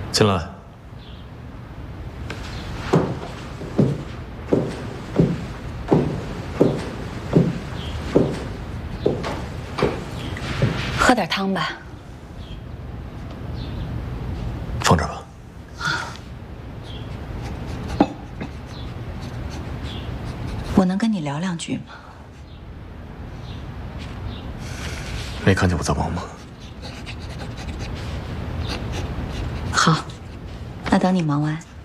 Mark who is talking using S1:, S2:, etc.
S1: 进来。
S2: 喝点汤吧。
S1: 放这儿吧。
S2: 我能跟你聊两句吗？
S1: 没看见我在忙吗？
S2: 好，那等你忙完，